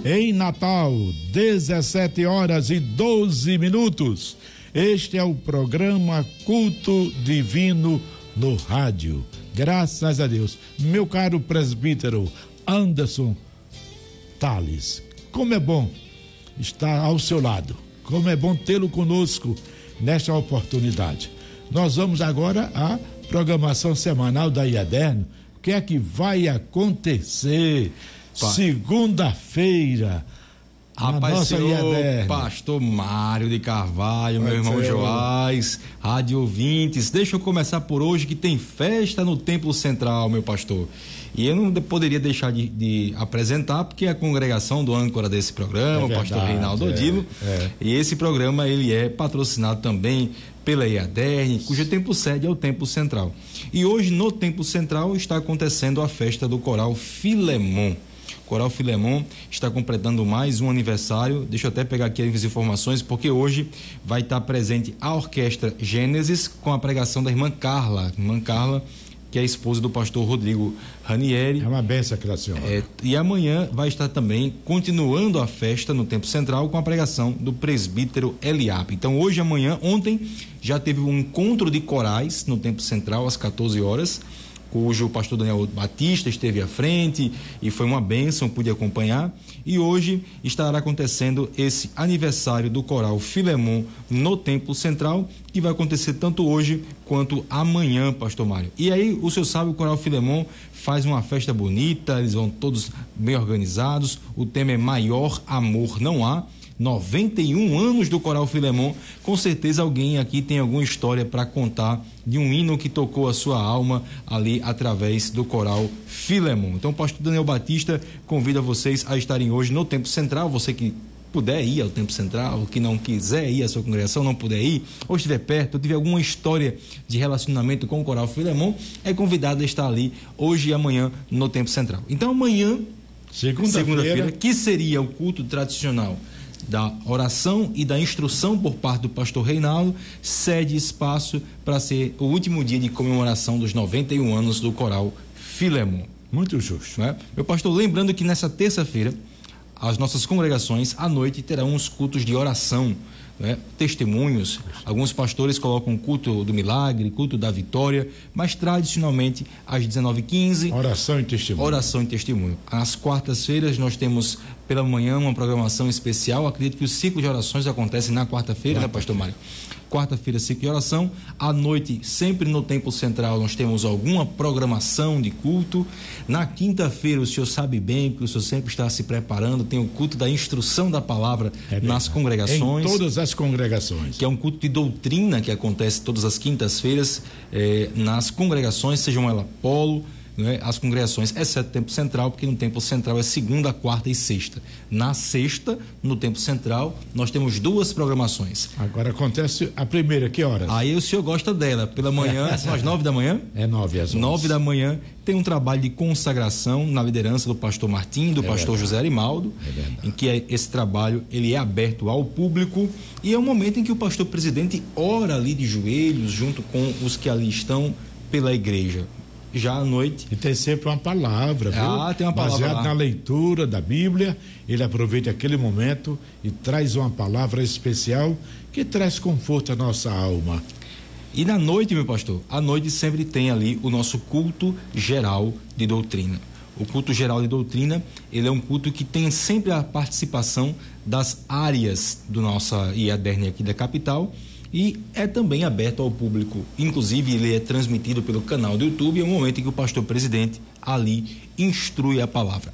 em Natal, 17h12. Este é o programa Culto Divino no rádio. Graças a Deus. Meu caro presbítero Anderson Tales, como é bom estar ao seu lado, como é bom tê-lo conosco nesta oportunidade. Nós vamos agora à programação semanal da IADERN. O que é que vai acontecer segunda-feira? Rapaz, senhor pastor Mário de Carvalho, meu irmão Joás, rádio ouvintes, deixa eu começar por hoje que tem festa no Templo Central, meu pastor. E eu não poderia deixar de apresentar, porque é a congregação do âncora desse programa, o pastor Reinaldo Odilo, e esse programa ele é patrocinado também pela IADERN, cujo templo sede é o Templo Central. E hoje no Templo Central está acontecendo a festa do Coral Filemon. Coral Filemon está completando mais um aniversário. Deixa eu até pegar aqui as informações, porque hoje vai estar presente a Orquestra Gênesis com a pregação da irmã Carla, que é a esposa do pastor Rodrigo Ranieri. É uma benção aquela senhora. E amanhã vai estar também continuando a festa no Templo Central com a pregação do presbítero Eliape. Então hoje, amanhã, ontem já teve um encontro de corais no Templo Central às 14 horas, cujo pastor Daniel Batista esteve à frente e foi uma bênção, pude acompanhar. E hoje estará acontecendo esse aniversário do Coral Filemon no Templo Central, que vai acontecer tanto hoje quanto amanhã, pastor Mário. E aí, o senhor sabe, o Coral Filemon faz uma festa bonita, eles vão todos bem organizados, o tema é Maior Amor Não Há. 91 anos do Coral Filemon, com certeza alguém aqui tem alguma história para contar de um hino que tocou a sua alma ali através do Coral Filemon. Então o pastor Daniel Batista convida vocês a estarem hoje no Templo Central, você que puder ir ao Templo Central, que não quiser ir à sua congregação, não puder ir, ou estiver perto, ou tiver alguma história de relacionamento com o Coral Filemon, é convidado a estar ali hoje e amanhã no Templo Central. Então amanhã, segunda-feira, que seria o culto tradicional da oração e da instrução por parte do pastor Reinaldo, cede espaço para ser o último dia de comemoração dos 91 anos do Coral Filemon. Muito justo, né? Meu pastor, lembrando que nessa terça-feira as nossas congregações à noite terão uns cultos de oração, né? Testemunhos. Alguns pastores colocam culto do milagre, culto da vitória, mas tradicionalmente às 19h15 oração e testemunho. Às quartas-feiras nós temos pela manhã uma programação especial. Acredito que o ciclo de orações acontece na quarta-feira, né, pastor Mário? Quarta-feira, ciclo de oração. À noite, sempre no Templo Central, nós temos alguma programação de culto. Na quinta-feira, o senhor sabe bem que o senhor sempre está se preparando, tem o culto da instrução da palavra nas congregações. Em todas as congregações. Que é um culto de doutrina que acontece todas as quintas-feiras nas congregações, sejam elas polo, as congregações, exceto o Templo Central, porque no Templo Central é segunda, quarta e sexta. Na sexta, no Templo Central, nós temos duas programações. Agora acontece a primeira, que horas? Aí o senhor gosta dela, pela manhã, são às 9 da manhã? É 9 às 11. 9 da manhã, tem um trabalho de consagração na liderança do pastor Martim, do pastor José Arimaldo, em que esse trabalho ele é aberto ao público, e é um momento em que o pastor presidente ora ali de joelhos, junto com os que ali estão pela igreja. Já à noite. E tem sempre uma palavra, viu? Tem uma palavra baseado na leitura da Bíblia. Ele aproveita aquele momento e traz uma palavra especial que traz conforto à nossa alma. E na noite, meu pastor, à noite sempre tem ali o nosso culto geral de doutrina. O culto geral de doutrina, ele é um culto que tem sempre a participação das áreas do nossa IADERN aqui da capital, e é também aberto ao público. Inclusive, ele é transmitido pelo canal do YouTube. É um momento em que o pastor presidente ali instrui a palavra.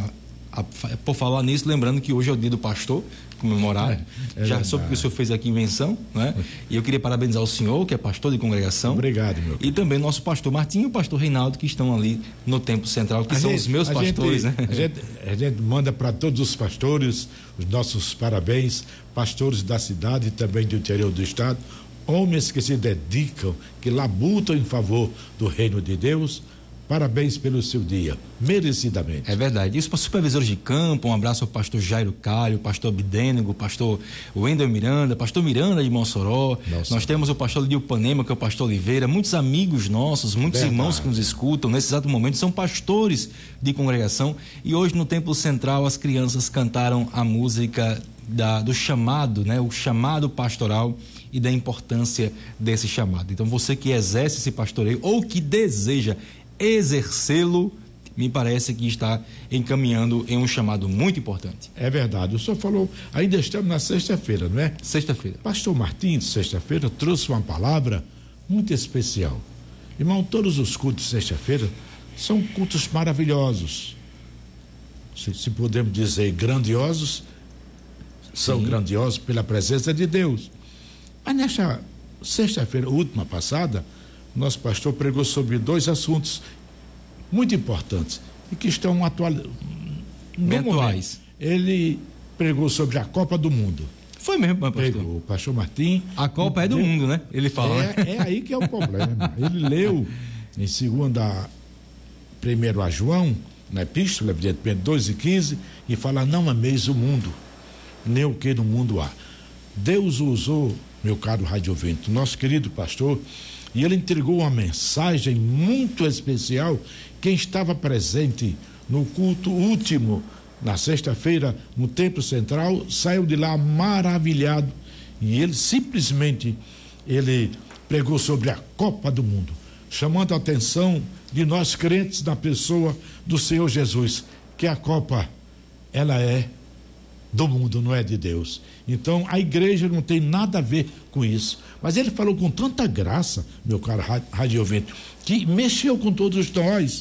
Por falar nisso, lembrando que hoje é o dia do pastor, comemorado. Já soube que o senhor fez aqui invenção, né? E eu queria parabenizar o senhor, que é pastor de congregação. Obrigado, meu. E também nosso pastor Martim e o pastor Reinaldo, que estão ali no Templo Central, que são os meus pastores, né? A gente manda para todos os pastores os nossos parabéns, pastores da cidade e também do interior do estado, homens que se dedicam, que labutam em favor do reino de Deus, Parabéns pelo seu dia, merecidamente. É verdade. Isso para os supervisores de campo, um abraço ao pastor Jairo Calho, pastor Abidênego, pastor Wendel Miranda, pastor Miranda de Mossoró. Nossa. Nós temos o pastor de Ipanema, que é o pastor Oliveira, muitos amigos nossos, muitos irmãos que nos escutam nesse exato momento, são pastores de congregação, e hoje no Templo Central as crianças cantaram a música do chamado, né? O chamado pastoral e da importância desse chamado. Então você que exerce esse pastoreio ou que deseja exercê-lo, me parece que está encaminhando em um chamado muito importante. É verdade, o senhor falou, ainda estamos na sexta-feira, não é? Sexta-feira. Pastor Martins, sexta-feira, trouxe uma palavra muito especial. Irmão, todos os cultos de sexta-feira são cultos maravilhosos. Se podemos dizer grandiosos, são grandiosos pela presença de Deus. Mas nesta sexta-feira, última passada, nosso pastor pregou sobre 2 assuntos muito importantes e que estão atuais. Ele pregou sobre a Copa do Mundo. Foi mesmo, pastor? Pregou, o pastor Martim. A Copa é do mundo, né? Ele fala. É aí que é o problema. Ele leu em 1 João, na epístola, evidentemente, 2:15, e fala: não ameis o mundo, nem o que no mundo há. Deus usou, meu caro rádio ouvinte, nosso querido pastor, e ele entregou uma mensagem muito especial. Quem estava presente no culto último, na sexta-feira, no Templo Central, saiu de lá maravilhado. E ele simplesmente, ele pregou sobre a Copa do Mundo, chamando a atenção de nós crentes na pessoa do Senhor Jesus, que a Copa, ela é do mundo, não é de Deus. Então a igreja não tem nada a ver com isso. Mas ele falou com tanta graça, meu caro rádio ouvinte, que mexeu com todos nós.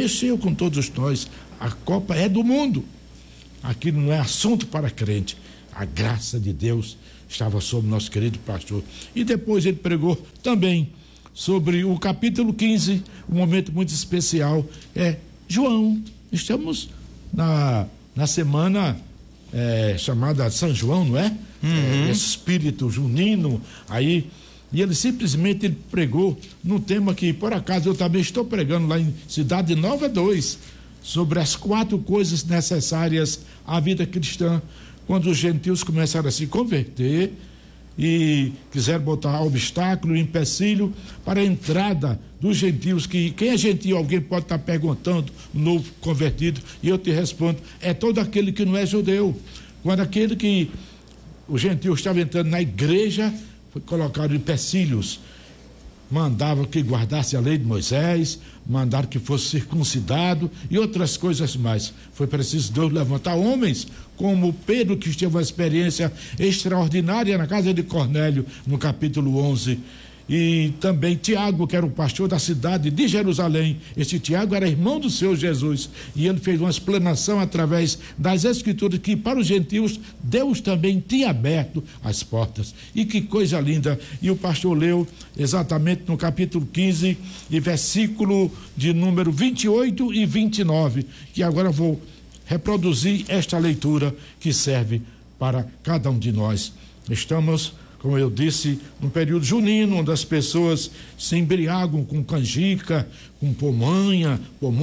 A Copa é do mundo. Aquilo não é assunto para crente. A graça de Deus estava sobre nosso querido pastor. E depois ele pregou também sobre o capítulo 15, um momento muito especial. João. Estamos na semana chamada São João, não é? Esse espírito junino aí. E ele simplesmente pregou num tema que, por acaso, eu também estou pregando lá em Cidade Nova 2, sobre as 4 coisas necessárias à vida cristã, quando os gentios começaram a se converter e quiseram botar obstáculo, empecilho para a entrada dos gentios. Que quem é gentio? Alguém pode estar perguntando, um novo convertido, e eu te respondo: é todo aquele que não é judeu. Quando aquele que o gentio estava entrando na igreja, foi colocado empecilhos, mandava que guardasse a lei de Moisés, mandaram que fosse circuncidado e outras coisas mais. Foi preciso Deus levantar homens como Pedro, que teve uma experiência extraordinária na casa de Cornélio, no capítulo 11. E também Tiago, que era o pastor da cidade de Jerusalém. Esse Tiago era irmão do Senhor Jesus, e ele fez uma explanação através das escrituras que para os gentios Deus também tinha aberto as portas. E que coisa linda! E o pastor leu exatamente no capítulo 15 e versículo de número 28 e 29, que agora eu vou reproduzir esta leitura que serve para cada um de nós. Estamos, como eu disse, num período junino, onde as pessoas se embriagam com canjica, com pamonha,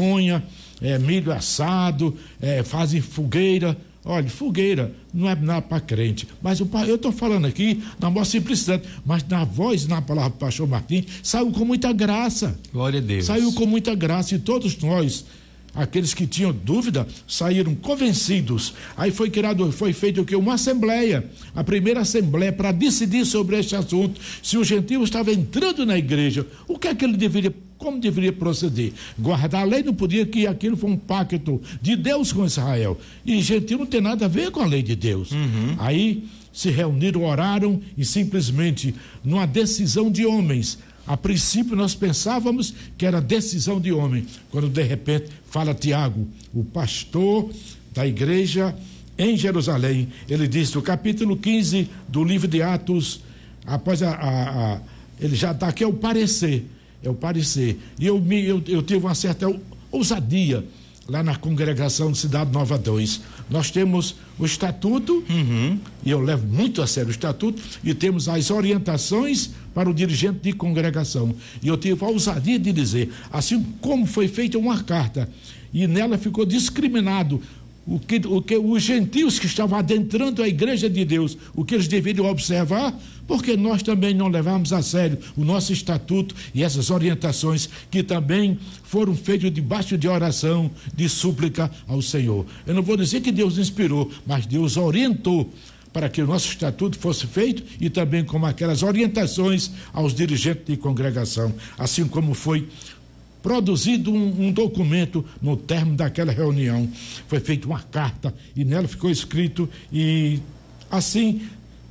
milho assado, fazem fogueira. Olha, fogueira não é nada para crente, mas eu estou falando aqui na maior simplicidade, mas na voz, na palavra do pastor Martim, saiu com muita graça. Glória a Deus. Saiu com muita graça, e todos nós, aqueles que tinham dúvida, saíram convencidos. Aí foi feito o quê? Uma assembleia, a primeira assembleia para decidir sobre este assunto. Se o gentio estava entrando na igreja, o que é que ele como deveria proceder? Guardar a lei não podia, que aquilo foi um pacto de Deus com Israel. E gentio não tem nada a ver com a lei de Deus. Aí se reuniram, oraram e simplesmente, numa decisão de homens. A princípio nós pensávamos que era decisão de homem, quando de repente fala Tiago, o pastor da igreja em Jerusalém. Ele diz no capítulo 15 do livro de Atos, após ele já está aqui, é o parecer. E eu tive uma certa ousadia lá na congregação de Cidade Nova 2. Nós temos o estatuto, e eu levo muito a sério o estatuto, e temos as orientações para o dirigente de congregação. E eu tive a ousadia de dizer, assim como foi feita uma carta, e nela ficou discriminado o que os gentios que estavam adentrando a igreja de Deus, o que eles deveriam observar, porque nós também não levamos a sério o nosso estatuto e essas orientações que também foram feitas debaixo de oração, de súplica ao Senhor. Eu não vou dizer que Deus inspirou, mas Deus orientou para que o nosso estatuto fosse feito e também como aquelas orientações aos dirigentes de congregação, assim como foi produzido um documento no término daquela reunião. Foi feita uma carta e nela ficou escrito, e assim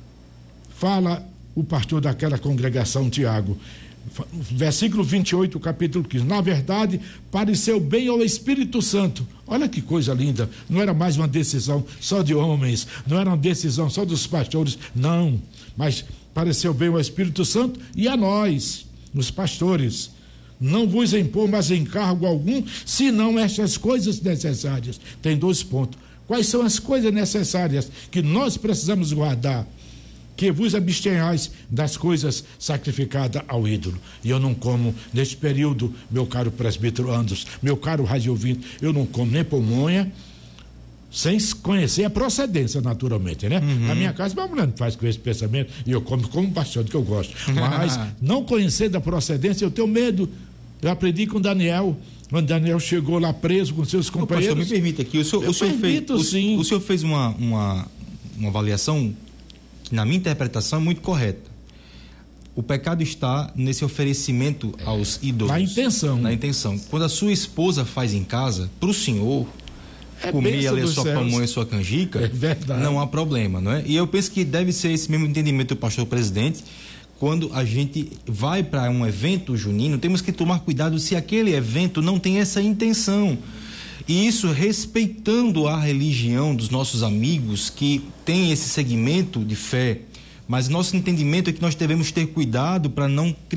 fala o pastor daquela congregação, Tiago, versículo 28, capítulo 15. Na verdade, pareceu bem ao Espírito Santo. Olha que coisa linda. Não era mais uma decisão só de homens, não era uma decisão só dos pastores, não. Mas pareceu bem ao Espírito Santo e a nós, os pastores. Não vos impor mais encargo algum, senão estas coisas necessárias. Tem 2 pontos. Quais são as coisas necessárias que nós precisamos guardar? Que vos abstenhais das coisas sacrificadas ao ídolo. E eu não como, neste período, meu caro presbítero Anderson, meu caro rádio ouvinte, eu não como nem pamonha, sem conhecer a procedência, naturalmente, né? Na minha casa, minha mulher não faz com esse pensamento, e eu como bastante, que eu gosto. Mas, não conhecer da procedência, eu tenho medo. Eu aprendi com Daniel, quando Daniel chegou lá preso com seus companheiros. Pastor, me permita aqui, o senhor fez uma avaliação que, na minha interpretação, é muito correta. O pecado está nesse oferecimento aos ídolos. Na intenção. Quando a sua esposa faz em casa, para o senhor comer ali a sua pamonha e sua canjica, não há problema, não é? E eu penso que deve ser esse mesmo entendimento do pastor presidente. Quando a gente vai para um evento junino, temos que tomar cuidado se aquele evento não tem essa intenção. E isso respeitando a religião dos nossos amigos que tem esse segmento de fé. Mas nosso entendimento é que nós devemos ter cuidado para não